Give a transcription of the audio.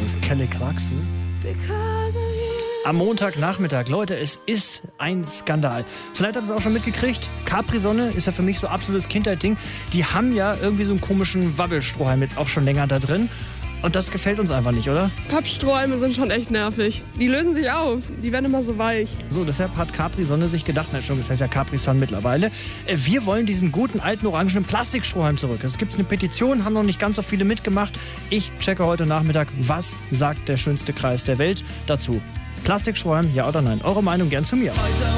ist Kelly Clarkson. Am Montagnachmittag, Leute, es ist ein Skandal. Vielleicht habt ihr es auch schon mitgekriegt. Capri-Sonne ist ja für mich so absolutes Kindheitsding. Die haben ja irgendwie so einen komischen Wabbelstrohhalm jetzt auch schon länger da drin. Und das gefällt uns einfach nicht, oder? Pappstrohhalme sind schon echt nervig. Die lösen sich auf. Die werden immer so weich. So, deshalb hat Capri-Sonne sich gedacht, das heißt ja Capri-Sun mittlerweile, wir wollen diesen guten, alten, orangenen Plastikstrohhalm zurück. Es gibt eine Petition, haben noch nicht ganz so viele mitgemacht. Ich checke heute Nachmittag, was sagt der schönste Kreis der Welt dazu. Plastikstrohhalm, ja oder nein? Eure Meinung gern zu mir.